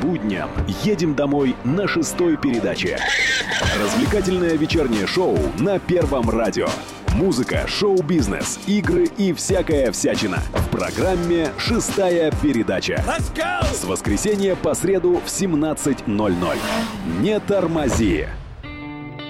будням едем домой на 6-й передаче. Развлекательное вечернее шоу на Первом радио. Музыка, шоу-бизнес, игры и всякая всячина. В программе «6-я передача». С воскресенья по среду в 17:00. Не тормози.